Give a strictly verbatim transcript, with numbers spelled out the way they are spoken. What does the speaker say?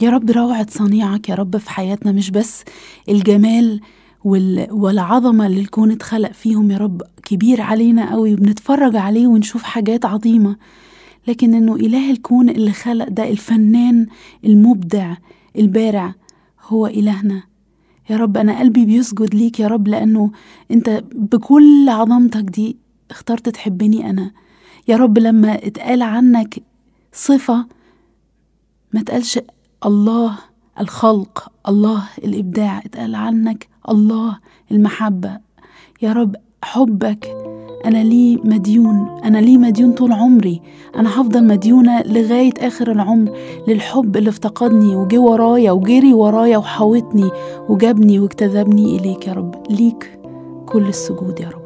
يا رب روعة صنيعك يا رب في حياتنا، مش بس الجمال وال... والعظمة اللي الكون اتخلق فيهم يا رب كبير علينا قوي وبنتفرج عليه ونشوف حاجات عظيمة، لكن انه إله الكون اللي خلق ده، الفنان المبدع البارع، هو إلهنا. يا رب أنا قلبي بيسجد ليك يا رب، لأنه أنت بكل عظمتك دي اخترت تحبني أنا. يا رب لما اتقال عنك صفة ما تقالش الله الخلق، الله الإبداع، اتقال عنك الله المحبة. يا رب حبك أنا لي مديون، أنا لي مديون طول عمري، أنا هفضل مديونة لغاية آخر العمر للحب اللي افتقدني وجي ورايا وجري ورايا وحاوطني وجابني واجتذبني إليك. يا رب ليك كل السجود يا رب.